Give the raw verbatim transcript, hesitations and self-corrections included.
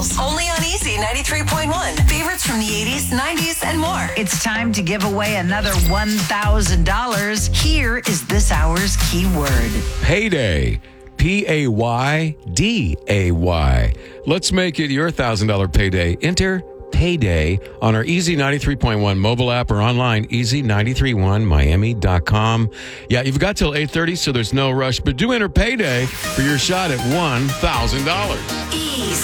deals. Only on Easy ninety-three point one. Favorites from the eighties, nineties, and more. It's time to give away another one thousand dollars. Here is this hour's keyword. Payday. P A Y D A Y. Let's make it your one thousand dollars payday. Enter Payday on our Easy ninety-three point one mobile app or online, easy nine three one miami dot com. Yeah, you've got till eight thirty, so there's no rush, but do enter Payday for your shot at one thousand dollars. Easy.